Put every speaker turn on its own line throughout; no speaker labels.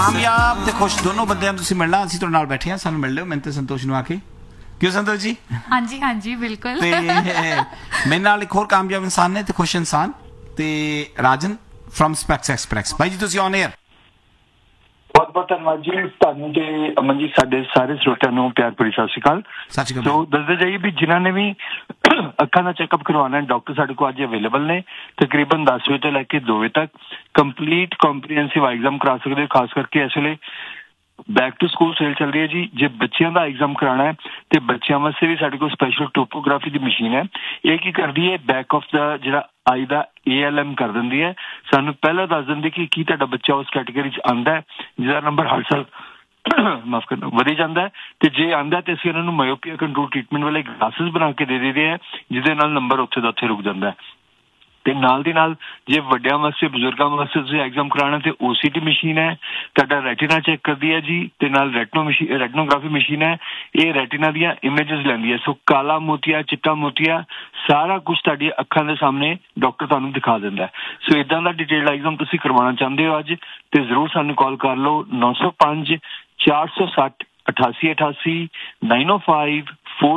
ਕਾਮਯਾਬ ਤੇ ਖੁਸ਼ ਦੋਨੋਂ ਬੰਦਿਆਂ ਨੂੰ ਤੁਸੀਂ ਮਿਲਣਾ। ਅਸੀਂ ਤੁਹਾਡੇ ਨਾਲ ਬੈਠੇ ਹਾਂ, ਸਾਨੂੰ ਮਿਲ ਲਿਓ। ਮੈਨੂੰ ਤੇ ਸੰਤੋਸ਼ ਨੂੰ ਆ ਕੇ ਕਿਉਂ ਸੰਤੋਸ਼ ਜੀ?
ਹਾਂਜੀ ਹਾਂਜੀ ਬਿਲਕੁਲ।
ਤੇ ਮੇਰੇ ਨਾਲ ਇੱਕ ਹੋਰ ਕਾਮਯਾਬ ਇਨਸਾਨ ਨੇ ਤੇ ਖੁਸ਼ ਇਨਸਾਨ, ਤੇ ਰਾਜਨ ਫਰਮ ਸਪੈਕਸ ਐਕਸਪ੍ਰੈਸ। ਭਾਈ ਜੀ ਤੁਸੀਂ ਔਨ 에ਅਰ।
ਬਹੁਤ ਬਹੁਤ ਧੰਨਵਾਦ ਜੀ ਤੁਹਾਨੂੰ ਤੇ ਅਮਨ ਜੀ, ਸਾਡੇ ਸਾਰੇ ਸਰੋਤਿਆਂ ਨੂੰ ਪਿਆਰ ਭਰੀ ਸਤਿ ਸ਼੍ਰੀ ਅਕਾਲ।
ਸਤਿ ਸ਼੍ਰੀ
ਸੋ
ਅਕਾਲ।
ਦੱਸਦੇ ਜਾਈਏ ਵੀ ਜਿਨ੍ਹਾਂ ਨੇ ਵੀ ਅੱਖਾਂ ਦਾ ਚੈੱਕਅਪ ਕਰਵਾਉਣਾ ਹੈ, ਡਾਕਟਰ ਸਾਡੇ ਕੋਲ ਅੱਜ ਅਵੇਲੇਬਲ ਨੇ। ਤਕਰੀਬਨ 10 ਵਜੇ ਤੋਂ ਲੈ ਕੇ 2 ਵਜੇ ਤੱਕ ਕੰਪਲੀਟ ਕੰਪਰੀਹੈਂਸਿਵ ਐਗਜ਼ਾਮ ਕਰਾ ਸਕਦੇ ਹੋ। ਖਾਸ ਕਰਕੇ ਇਸ ਵੇਲੇ ਬੈਕ ਟੂ ਸਕੂਲ ਸੇਲ ਚੱਲ ਰਹੀ ਹੈ ਜੀ। ਜੇ ਬੱਚਿਆਂ ਦਾ ਐਗਜ਼ਾਮ ਕਰਾਉਣਾ ਹੈ ਤੇ ਬੱਚਿਆਂ ਵਾਸਤੇ ਵੀ ਸਾਡੇ ਕੋਲ ਸਪੈਸ਼ਲ ਟੋਪੋਗ੍ਰਾਫੀ ਦੀ ਮਸ਼ੀਨ ਹੈ। ਇਹ ਕੀ ਕਰਦੀ ਹੈ, ਬੈਕ ਆਫ ਦਾ ਜਿਹੜਾ ਆਈ ਦਾ ALM ਕਰ ਦਿੰਦੀ ਹੈ। ਸਾਨੂੰ ਪਹਿਲਾਂ ਦੱਸ ਦਿੰਦੀ ਕਿ ਕੀ ਤੁਹਾਡਾ ਬੱਚਾ ਉਸ ਕੈਟੇਗਰੀ 'ਚ ਆਉਂਦਾ ਹੈ ਜਿਹਦਾ ਨੰਬਰ ਹਰ ਸਾਲ ਮਾਫ ਕਰਨਾ ਵਧੀ ਜਾਂਦਾ ਹੈ, ਤੇ ਜੇ ਆਉਂਦਾ ਤੇ ਅਸੀਂ ਉਹਨਾਂ ਨੂੰ ਮਾਇਓਪੀਆ ਕੰਟਰੋਲ ਟ੍ਰੀਟਮੈਂਟ ਵਾਲੇ ਗਲਾਸਿਸ ਬਣਾ ਕੇ ਦੇ ਦਿੰਦੇ ਆ, ਜਿਹਦੇ ਨਾਲ ਨੰਬਰ ਉੱਥੇ ਦਾ ਉੱਥੇ ਰੁਕ ਜਾਂਦਾ ਹੈ। ਤੇ ਨਾਲ ਦੀ ਨਾਲ ਜੇ ਵੱਡਿਆਂ ਵਾਸਤੇ ਬਜ਼ੁਰਗਾਂ ਵਾਸਤੇ ਤੁਸੀਂ ਐਗਜ਼ਾਮ ਕਰਾਉਣਾ ਤੇ OCT ਮਸ਼ੀਨ ਹੈ, ਤੁਹਾਡਾ ਰੈਟੀਨਾ ਚੈੱਕ ਕਰਦੀ ਹੈ ਜੀ। ਤੇ ਨਾਲ ਰੈਟਨੋਗ੍ਰਾਫੀ ਮਸ਼ੀਨ ਹੈ, ਇਹ ਰੈਟੀਨਾ ਦੀਆਂ ਇਮੇਜਸ ਲੈਂਦੀ ਹੈ। ਸੋ ਕਾਲਾ ਮੋਤੀਆ, ਚਿੱਟਾ ਮੋਤੀਆ, ਸਾਰਾ ਕੁਝ ਤੁਹਾਡੀਆਂ ਅੱਖਾਂ ਦੇ ਸਾਹਮਣੇ ਡਾਕਟਰ ਤੁਹਾਨੂੰ ਦਿਖਾ ਦਿੰਦਾ ਹੈ। ਸੋ ਇਦਾਂ ਦਾ ਡਿਟੇਲ ਐਗਜ਼ਾਮ ਤੁਸੀਂ ਕਰਵਾਉਣਾ ਚਾਹੁੰਦੇ ਹੋ ਅੱਜ, ਤੇ ਜ਼ਰੂਰ ਸਾਨੂੰ ਕਾਲ ਕਰ ਲਓ 905 460 8888 905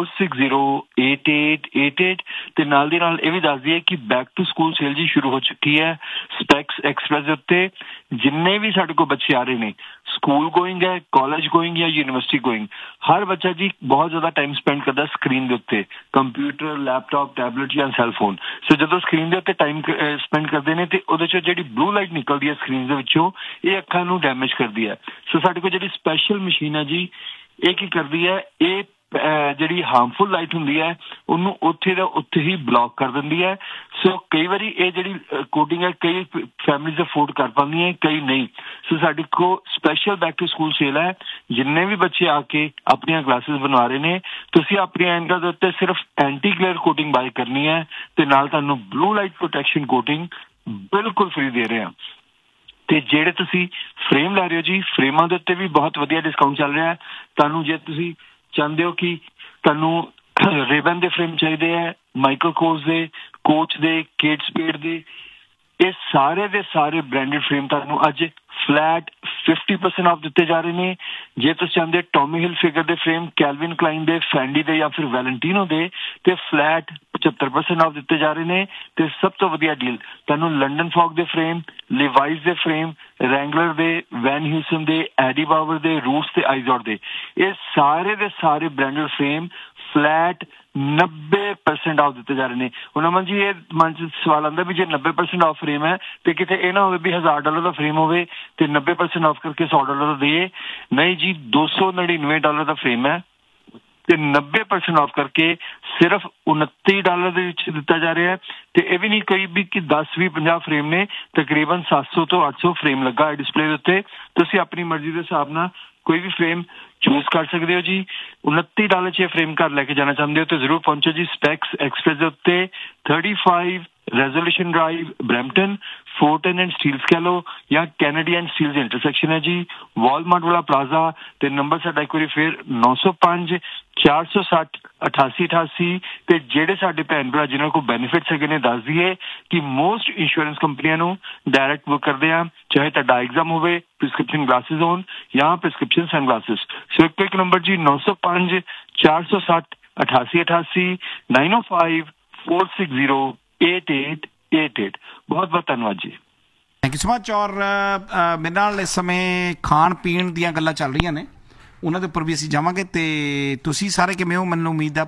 4608888। ਤੇ ਨਾਲ ਦੀ ਨਾਲ ਇਹ ਵੀ ਦੱਸ ਦਈਏ ਕਿ ਬੈਕ ਟੂ ਸਕੂਲ ਸੇਲ ਜੀ ਸ਼ੁਰੂ ਹੋ ਚੁੱਕੀ ਹੈ ਸਪੈਕਸ ਐਕਸਪ੍ਰੈਸ ਦੇ ਉੱਤੇ। ਜਿੰਨੇ ਵੀ ਸਾਡੇ ਕੋਲ ਬੱਚੇ ਆ ਰਹੇ ਨੇ, ਸਕੂਲ ਗੋਇੰਗ ਹੈ, ਕਾਲਜ ਗੋਇੰਗ ਜਾਂ ਯੂਨੀਵਰਸਿਟੀ ਗੋਇੰਗ, ਹਰ ਬੱਚਾ ਜੀ ਬਹੁਤ ਜ਼ਿਆਦਾ ਟਾਈਮ ਸਪੈਂਡ ਕਰਦਾ ਸਕਰੀਨ ਦੇ ਉੱਤੇ, ਕੰਪਿਊਟਰ, ਲੈਪਟਾਪ, ਟੈਬਲੇਟ ਜਾਂ ਸੈੱਲਫੋਨ। ਸੋ ਜਦੋਂ ਸਕਰੀਨ ਦੇ ਉੱਤੇ ਟਾਈਮ ਸਪੈਂਡ ਕਰਦੇ ਨੇ ਤੇ ਉਹਦੇ 'ਚੋਂ ਜਿਹੜੀ ਬਲੂ ਲਾਈਟ ਨਿਕਲਦੀ ਹੈ ਸਕਰੀਨ ਦੇ ਵਿੱਚੋਂ, ਇਹ ਅੱਖਾਂ ਨੂੰ ਡੈਮੇਜ ਕਰਦੀ ਹੈ। ਸੋ ਸਾਡੇ ਕੋਲ ਜਿਹੜੀ ਸਪੈਸ਼ਲ ਮਸ਼ੀਨ ਹੈ ਜੀ, ਇਹ ਕੀ ਕਰਦੀ ਹੈ, ਇਹ ਜਿਹੜੀ ਹਾਰਮਫੁਲ ਲਾਈਟ ਹੁੰਦੀ ਹੈ ਉਹਨੂੰ ਉੱਥੇ ਦਾ ਉੱਥੇ ਹੀ ਬਲੌਕ ਕਰ ਦਿੰਦੀ ਹੈ। ਸੋ ਕਈ ਵਾਰੀ ਇਹ ਜਿਹੜੀ ਕੋਡਿੰਗ ਹੈ ਕਈ ਫੈਮਿਲੀਜ਼ ਅਫੋਰਡ ਕਰ ਪਾਉਂਦੀਆਂ, ਕਈ ਨਹੀਂ। ਸੋ ਸਾਡੇ ਕੋਲ special back to school sale ਹੈ। ਜਿੰਨੇ ਵੀ ਬੱਚੇ ਆ ਕੇ ਆਪਣੀਆਂ ਕਲਾਸਿਸ ਬਣਵਾ ਰਹੇ ਨੇ, ਤੁਸੀਂ ਆਪਣੀਆਂ ਐਨਕਾਂ ਦੇ ਉੱਤੇ ਸਿਰਫ ਐਂਟੀ ਗਲੇਅਰ ਕੋਟਿੰਗ ਬਾਏ ਕਰਨੀ ਹੈ, ਤੇ ਨਾਲ ਤੁਹਾਨੂੰ ਬਲੂ ਲਾਈਟ ਪ੍ਰੋਟੈਕਸ਼ਨ ਕੋਟਿੰਗ ਬਿਲਕੁਲ ਫ੍ਰੀ ਦੇ ਰਹੇ ਹਾਂ। ਤੇ ਜਿਹੜੇ ਤੁਸੀਂ ਫਰੇਮ ਲੈ ਰਹੇ ਹੋ ਜੀ, ਫਰੇਮਾਂ ਦੇ ਉੱਤੇ ਵੀ ਬਹੁਤ ਵਧੀਆ ਡਿਸਕਾਊਂਟ ਚੱਲ ਰਿਹਾ ਹੈ। ਤੁਹਾਨੂੰ ਜੇ ਤੁਸੀਂ ਚਾਹੁੰਦੇ ਹੋ ਕਿ ਤੁਹਾਨੂੰ ਰੇਬਨ ਦੇ ਫਰੇਮ ਚਾਹੀਦੇ ਹੈ, ਮਾਈਕਲ ਕੋਰਸ ਦੇ, ਕੋਚ ਦੇ, ਕੇਟ ਸਪੇਡ ਦੇ, ਇਹ ਸਾਰੇ ਦੇ ਸਾਰੇ ਬ੍ਰਾਂਡਡ ਫਰੇਮ ਤੁਹਾਨੂੰ ਅੱਜ ਫਲੈਟ 50% ਆਫ ਦਿੱਤੇ ਜਾ ਰਹੇ ਨੇ। ਜੇ ਤੁਸੀਂ ਚਾਹੁੰਦੇ ਟੋਮੀ ਹਿਲ ਫਿਗਰ ਦੇ ਫਰੇਮ, ਕੈਲਵਿਨ ਕਲਾਈਨ ਦੇ, ਫੈਂਡੀ ਦੇ ਜਾਂ ਫਿਰ ਵੈਲੈਂਟੀਨੋ ਦੇ, ਤੇ ਫਲੈਟ 75% ਆਫ ਦਿੱਤੇ ਜਾ ਰਹੇ ਨੇ। ਤੇ ਸਭ ਤੋਂ ਵਧੀਆ ਡੀਲ ਤੁਹਾਨੂੰ ਲੰਡਨ ਫੌਗ ਦੇ ਫਰੇਮ, ਲਿਵਾਈਸ ਦੇ ਫਰੇਮ, ਰੈਂਗਲਰ ਦੇ, ਵੈਨ ਹਿਊਸਨ ਦੇ, ਐਡੀ ਬਾਵਰ ਦੇ, ਰੂਟਸ ਤੇ ਆਈਜ਼ੋਡ ਦੇ, ਇਹ ਸਾਰੇ ਦੇ ਸਾਰੇ ਬ੍ਰਾਂਡਡ ਫਰੇਮ ਫਲੈਟ 90% ਆਫ ਦਿੱਤੇ ਜਾ ਰਹੇ ਨੇ। ਹੁਣ ਅਮਨ ਜੀ ਇਹ ਮਨ 'ਚ ਸਵਾਲ ਆਉਂਦਾ ਵੀ ਜੇ 90% ਆਫ ਫਰੇਮ ਹੈ ਤੇ ਕਿਤੇ ਇਹ ਨਾ ਹੋਵੇ ਵੀ $1000 ਦਾ ਫਰੇਮ ਹੋਵੇ ਤੇ 90% ਆਫ ਕਰਕੇ $100 ਦਾ ਦੇਈਏ। ਨਹੀਂ ਜੀ, $299 ਦਾ ਫਰੇਮ ਹੈ ਤੇ 90% ਆਫ ਕਰਕੇ ਸਿਰਫ $29 ਦੇ ਵਿੱਚ ਦਿੱਤਾ ਜਾ ਰਿਹਾ ਹੈ। ਤੇ ਇਹ ਵੀ ਨਹੀਂ ਕੋਈ ਵੀ ਕਿ 10, 20, 50 ਫਰੇਮ ਨੇ, ਤਕਰੀਬਨ 700 ਤੋਂ 800 ਫਰੇਮ ਲੱਗਾ ਹੈ ਡਿਸਪਲੇ ਦੇ ਉੱਤੇ। ਤੁਸੀਂ ਆਪਣੀ ਮਰਜ਼ੀ ਦੇ ਹਿਸਾਬ ਨਾਲ ਕੋਈ ਵੀ ਫਰੇਮ ਚੂਜ਼ ਕਰ ਸਕਦੇ ਹੋ ਜੀ। $29 'ਚ ਇਹ ਫਰੇਮ ਘਰ ਲੈ ਕੇ ਜਾਣਾ ਚਾਹੁੰਦੇ ਹੋ ਤੇ ਜ਼ਰੂਰ ਪਹੁੰਚੋ ਜੀ ਸਪੈਕਸ ਐਕਸਪ੍ਰੈਸ ਦੇ ਉੱਤੇ, 35 resolution drive, Brampton, ਫੋਰਟਨ and Steeles ਕਹਿ ਲਓ ਜਾਂ ਕੈਨੇਡੀ ਐਂਡ ਸਟੀਲਸ ਇੰਟਰਸੈਕਸ਼ਨ ਹੈ ਜੀ, ਵਾਲਮਾਰਟ ਵਾਲਾ ਪਲਾਜ਼ਾ। ਤੇ ਨੰਬਰ ਸਾਡਾ ਇੱਕ ਵਾਰੀ ਫਿਰ 905 460 8888। ਤੇ ਜਿਹੜੇ ਸਾਡੇ ਭੈਣ ਭਰਾ ਜਿਨ੍ਹਾਂ ਕੋਲ ਬੈਨੀਫਿਟਸ ਹੈਗੇ ਨੇ, ਦੱਸ ਦਈਏ ਕਿ ਮੋਸਟ ਇੰਸ਼ੋਰੈਂਸ ਕੰਪਨੀਆਂ ਨੂੰ ਡਾਇਰੈਕਟ ਬੁੱਕ ਕਰਦੇ ਆ, ਚਾਹੇ ਤੁਹਾਡਾ ਐਗਜ਼ਾਮ ਹੋਵੇ, ਪ੍ਰਿਸਕ੍ਰਿਪਸ਼ਨ ਗਲਾਸਿਸ ਹੋਣ ਜਾਂ ਪ੍ਰਿਸਕ੍ਰਿਪਸ਼ਨ ਸਨਗਲਾਸਿਸ। ਸੋ ਇੱਕ ਨੰਬਰ ਜੀ 905 460 8888 905 460 8888। ਬਹੁਤ ਬਹੁਤ ਧੰਨਵਾਦ ਜੀ।
Thank you so much. ਔਰ ਮੇਰੇ ਨਾਲ ਇਸ ਸਮੇਂ ਖਾਣ ਪੀਣ ਦੀਆਂ ਗੱਲਾਂ ਚੱਲ ਰਹੀਆਂ ਨੇ, ਉਹਨਾਂ ਦੇ ਉੱਪਰ ਵੀ ਅਸੀਂ ਜਾਵਾਂਗੇ। ਤੇ ਤੁਸੀਂ ਸਾਰੇ ਕਿਵੇਂ ਹੋ? ਮੈਨੂੰ ਉਮੀਦ ਆ